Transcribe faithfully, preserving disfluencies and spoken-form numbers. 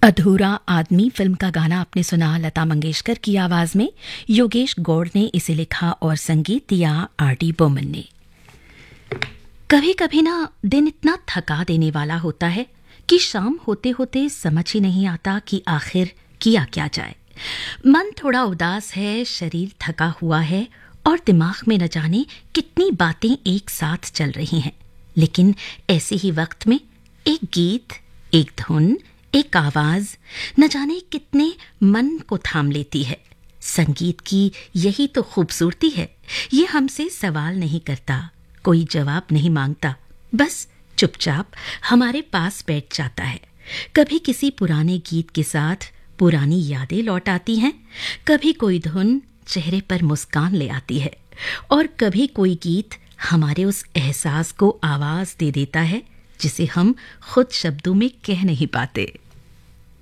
अधूरा आदमी फिल्म का गाना आपने सुना लता मंगेशकर की आवाज में। योगेश गौड़ ने इसे लिखा और संगीत दिया आर डी बर्मन ने। कभी कभी ना दिन इतना थका देने वाला होता है कि शाम होते होते समझ ही नहीं आता कि आखिर किया क्या जाए। मन थोड़ा उदास है, शरीर थका हुआ है और दिमाग में न जाने कितनी बातें एक साथ चल रही हैं। लेकिन ऐसे ही वक्त में एक गीत, एक धुन, एक आवाज न जाने कितने मन को थाम लेती है। संगीत की यही तो खूबसूरती है। ये हमसे सवाल नहीं करता, कोई जवाब नहीं मांगता, बस चुपचाप हमारे पास बैठ जाता है। कभी किसी पुराने गीत के साथ पुरानी यादें लौट आती हैं, कभी कोई धुन चेहरे पर मुस्कान ले आती है और कभी कोई गीत हमारे उस एहसास को आवाज दे देता है जिसे हम खुद शब्दों में कह नहीं पाते।